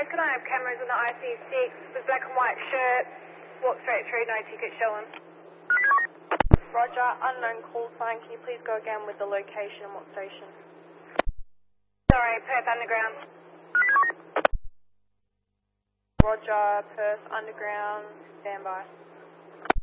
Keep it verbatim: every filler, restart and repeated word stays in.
can I have cameras on the I C six with black and white shirt, walk straight through, no ticket showing. Roger, unknown call sign. Can you please go again with the location and what station? Sorry, Perth Underground. Roger, Perth Underground, standby.